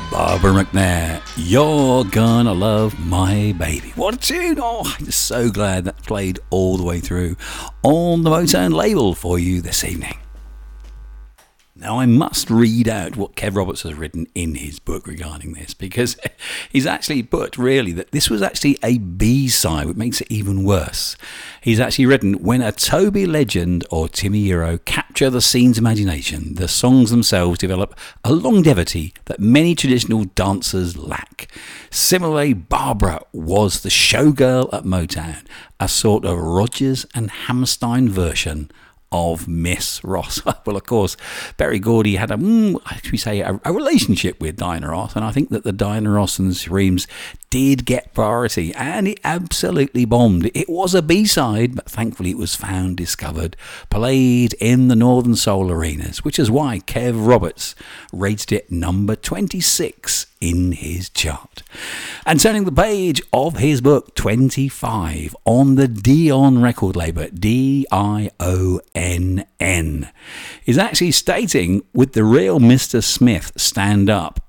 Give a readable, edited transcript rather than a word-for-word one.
Barbara McNair, You're Gonna Love My Baby. What a tune! Oh, I'm just so glad that played all the way through on the Motown label for you this evening. Now, I must read out what Kev Roberts has written in his book regarding this, because he's actually put, really, that this was actually a B-side, which makes it even worse. He's actually written, when a Toby legend or Timmy Euro capture the scene's imagination, the songs themselves develop a longevity that many traditional dancers lack. Similarly, Barbara was the showgirl at Motown, a sort of Rodgers and Hammerstein version of Miss Ross. Well, of course, Berry Gordy had a relationship with Diana Ross, and I think that the Diana Ross and Supremes did get priority, and it absolutely bombed. It was a B-side, but thankfully it was found, discovered, played in the Northern Soul arenas, which is why Kev Roberts rated it number 26 in his chart. And turning the page of his book, 25, on the Dion record label, Dionn, is actually stating, with the real Mr. Smith stand up,